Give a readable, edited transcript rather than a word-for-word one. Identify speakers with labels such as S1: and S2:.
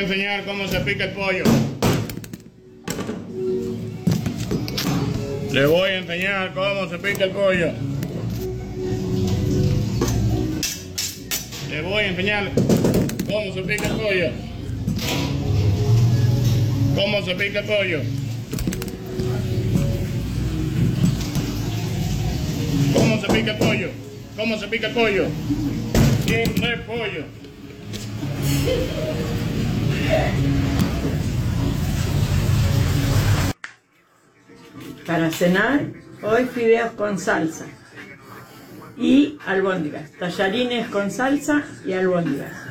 S1: enseñar cómo se pica el pollo. Le voy a enseñar cómo se pica el pollo. Le voy a enseñar cómo se pica el pollo. ¿Cómo se pica el pollo? ¿Cómo se pica el pollo? ¿Cómo se pica el pollo? Sin repollo.
S2: Para cenar, hoy fideos con salsa y albóndigas, tallarines con salsa y albóndigas.